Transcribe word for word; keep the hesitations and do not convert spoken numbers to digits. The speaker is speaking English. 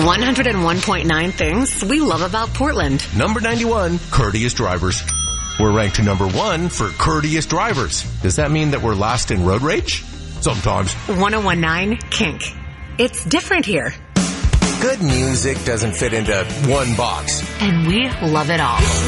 one oh one point nine things we love about Portland. Number ninety-one, courteous drivers. We're ranked number one for courteous drivers. Does that mean that we're last in road rage? Sometimes. ten nineteen Kink. It's different here. Good music doesn't fit into one box. And we love it all.